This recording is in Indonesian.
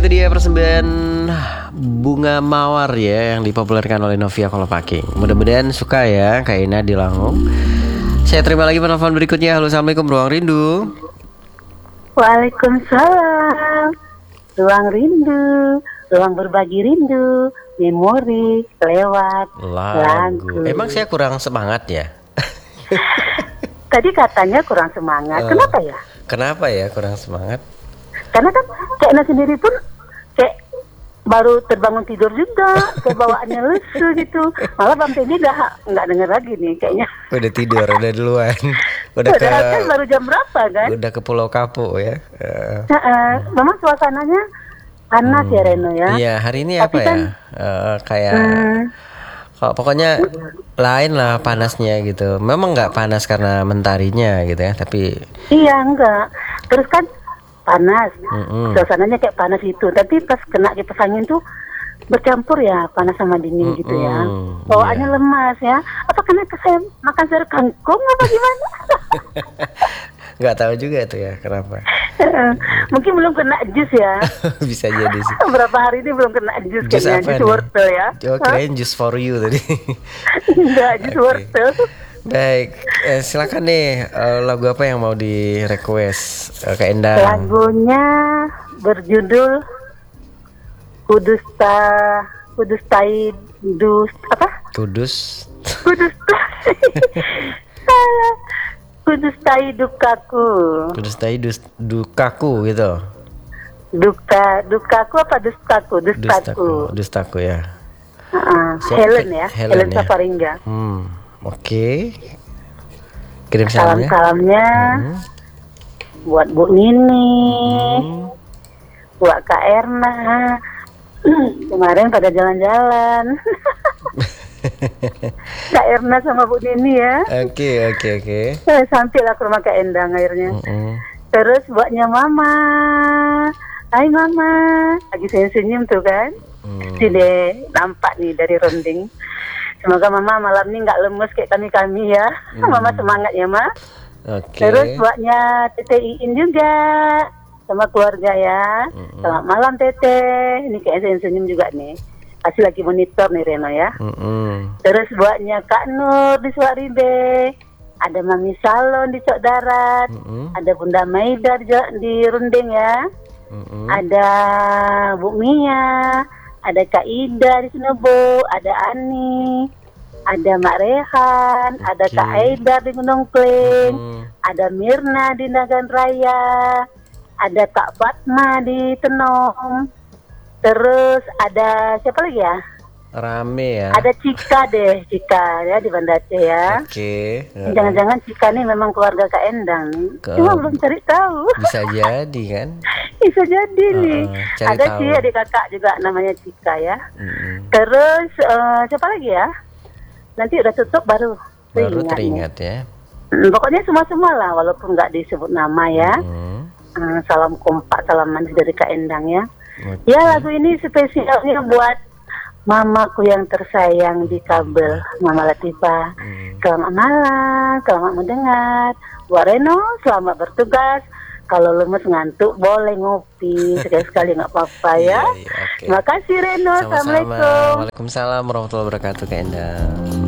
itu dia persembahan Bunga Mawar ya, yang dipopulerkan oleh Novia Kolopaking. Mudah-mudahan suka ya Kak Ina di Langung. Saya terima lagi penelpon berikutnya. Halo, assalamualaikum, Ruang Rindu. Waalaikumsalam. Ruang rindu, ruang berbagi rindu, memori lewat lagu. Emang saya kurang semangat ya? Tadi katanya kurang semangat. Kenapa ya? Kenapa ya kurang semangat? Karena kan Kak Ina sendiri pun kayak baru terbangun tidur juga, kayak bawaannya lesu gitu. Malah Bang Teddy nggak denger lagi nih kayaknya. Udah tidur, udah duluan. Kan baru jam berapa kan? Udah ke Pulau Kapo ya. Memang suasananya panas ya Reno ya. Iya, hari ini tapi apa kan, ya? Kayak pokoknya lain lah panasnya gitu. Memang nggak panas karena mentarinya gitu ya, tapi iya enggak. Terus kan panas, suasananya kayak panas itu. Tapi pas kena kipas angin tuh bercampur ya panas sama dingin gitu ya. Bawaannya lemas ya. Apa karena saya makan sayur kangkung apa gimana? Nggak tahu juga tuh ya kenapa. Mungkin belum kena jus ya. Bisa jadi sih. Berapa hari ini belum kena jus kayaknya. Jus wortel ya. Oh, kirain jus for you tadi. Enggak, jus wortel. Baik, silakan nih, lagu apa yang mau di request Kak Endang? Lagunya berjudul Kudus Tai Dukaku. Kudus Tai Dukaku gitu. Dukaku apa Dustaku? Dustaku ya. Helen ya. Helen Safaringga. Oke. Kirim salamnya. Salamnya buat Bu Nini, buat Kak Erna. Kemarin pada jalan-jalan. Kak Erna sama Bu Nini ya. Oke. Sampailah ke rumah Kak Endang akhirnya. Terus buatnya Mama. Hai Mama. Lagi senyum tuh kan. Sini nampak nih dari ronding. Semoga Mama malam ini nggak lemes kayak kami ya. Mama semangat ya Ma. Terus buatnya Tete Iin juga sama keluarga ya. Selamat malam Tete. Ini kayak senyum juga nih. Pasti lagi monitor nih Reno ya. Terus buatnya Kak Nur di Suaribe. Ada Mami Salon di Cok Darat. Ada Bunda Maida di Runding ya. Ada Bu Mia. Ada Kak Ida di Sinobo, ada Ani, ada Mak Rehan, ada Kak Aida di Gunung Kling, ada Mirna di Nagan Raya, ada Kak Fatma di Tenong, terus ada siapa lagi ya? Rame ya. Ada Cika ya di Banda Aceh ya. Jangan-jangan Cika nih memang keluarga Kak Endang nih. Cuma belum cari tahu. Bisa jadi kan? Bisa jadi nih. Ada sih adik kakak juga namanya Cika ya. Terus siapa lagi ya? Nanti udah tutup baru teringat ya. Pokoknya semua lah walaupun nggak disebut nama ya. Salam kompak, salam manis dari Kak Endang ya. Ya lagu ini spesialnya buat mamaku yang tersayang di kabel, Mama Latifah. Selamat malam, selamat mendengar. Buat Reno, selamat bertugas. Kalau lemes ngantuk boleh ngopi sekali-sekali nggak apa-apa ya. Okay. Terima kasih Reno. Sama-sama. Assalamualaikum. Waalaikumsalam warahmatullahi wabarakatuh Kak Endang.